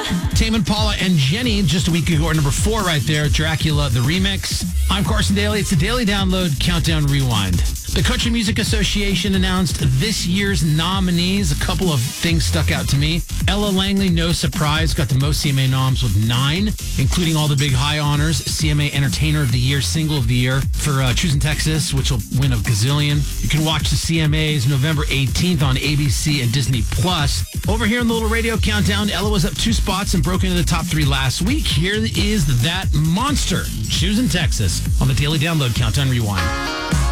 Tame Impala and Jenny, just a week ago, or number 4 right there, Dracula, the remix. I'm Carson Daly. It's the Daily Download Countdown Rewind. The Country Music Association announced this year's nominees. A couple of things stuck out to me. Ella Langley, no surprise, got the most CMA noms with 9, including all the big high honors. CMA Entertainer of the Year, Single of the Year for Choosing Texas, which will win a gazillion. You can watch the CMAs November 18th on ABC and Disney+. Over here in the Little Radio Countdown, Ella was up 2 spots and broke into the top 3 last week. Here is that monster, Choosing Texas, on the Daily Download Countdown Rewind.